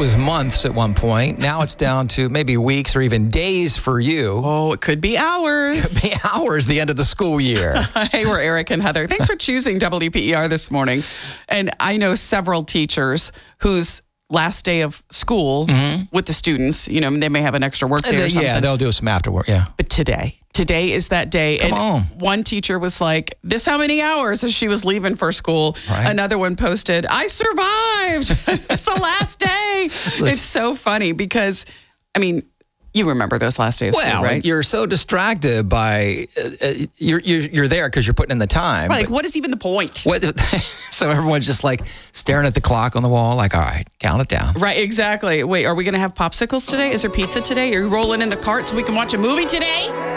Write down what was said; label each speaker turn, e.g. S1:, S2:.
S1: was months at one point. Now it's down to maybe weeks or even days for you.
S2: Oh, it could be hours.
S1: Could be hours, the end of the school year.
S2: Hey, we're Eric and Heather. Thanks for choosing WPER this morning. And I know several teachers whose last day of school with the students, they may have an extra work day or something.
S1: Yeah, they'll do some after work, yeah.
S2: But today is that day.
S1: Come on.
S2: One teacher was like, this how many hours as she was leaving for school.
S1: Right.
S2: Another one posted, I survived. It's the last day. It's so funny because, you remember those last days, right?
S1: You're so distracted by you're there because you're putting in the time.
S2: Right, what is even the point?
S1: So everyone's just like staring at the clock on the wall, like, all right, count it down.
S2: Right, exactly. Wait, are we going to have popsicles today? Is there pizza today? Are you rolling in the cart so we can watch a movie today?